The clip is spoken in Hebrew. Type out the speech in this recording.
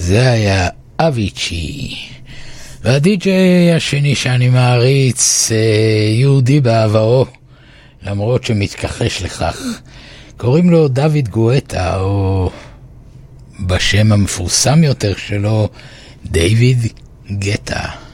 זה היה אביצ'י. והדי-ג'יי השני שאני מעריץ, יהודי בעברו, למרות שמתכחש לכך, קוראים לו דוד גואטה, או בשם המפורסם יותר שלו, דיוויד גטה.